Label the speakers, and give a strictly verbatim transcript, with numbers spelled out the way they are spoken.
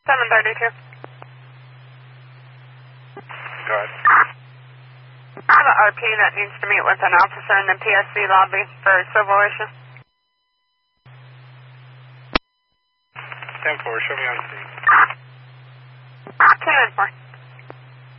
Speaker 1: seven thirty-two.
Speaker 2: Go ahead.
Speaker 1: I have an R P that needs to meet with an officer in the P S C lobby for a civil issue.
Speaker 2: ten four, show me on scene.
Speaker 1: ten four.